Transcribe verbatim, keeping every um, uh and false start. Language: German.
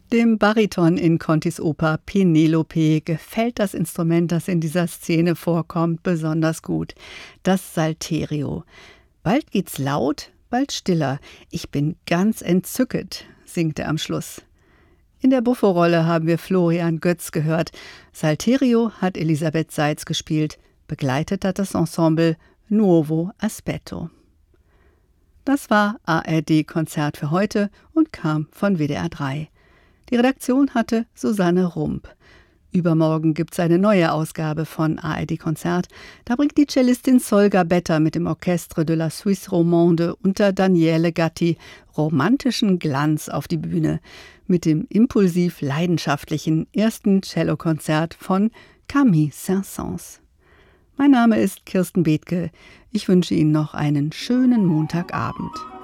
Dem Bariton in Contis Oper Penelope gefällt das Instrument, das in dieser Szene vorkommt, besonders gut. Das Salterio. Bald geht's laut, bald stiller. Ich bin ganz entzücket, singt er am Schluss. In der Buffo-Rolle haben wir Florian Götz gehört. Salterio hat Elisabeth Seitz gespielt. Begleitet hat das Ensemble Nuovo Aspetto. Das war A R D-Konzert für heute und kam von W D R drei. Die Redaktion hatte Susanne Rump. Übermorgen gibt's eine neue Ausgabe von A R D-Konzert. Da bringt die Cellistin Solga Better mit dem Orchestre de la Suisse Romande unter Daniele Gatti romantischen Glanz auf die Bühne mit dem impulsiv-leidenschaftlichen ersten Cellokonzert von Camille Saint-Saëns. Mein Name ist Kirsten Bethke. Ich wünsche Ihnen noch einen schönen Montagabend.